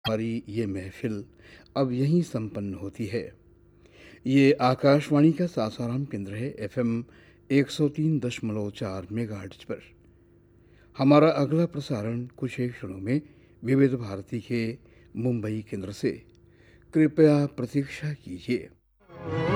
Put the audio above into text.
हमारी ये महफिल अब यहीं संपन्न होती है। ये आकाशवाणी का सासाराम केंद्र है, एफएम 103.4 मेगाहर्ट्ज पर। हमारा अगला प्रसारण कुछ एक क्षणों में विविध भारती के मुंबई केंद्र से। कृपया प्रतीक्षा कीजिए।